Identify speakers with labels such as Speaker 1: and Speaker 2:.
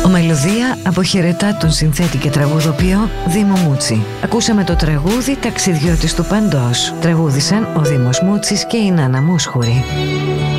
Speaker 1: Ο Μελωδία αποχαιρετά τον συνθέτη και τραγουδοποιό Δήμο Μούτσι. Ακούσαμε το τραγούδι «Ταξιδιώτης του Παντός». Τραγούδισαν ο Δήμος Μούτσης και η Νάνα Μούσχουρη.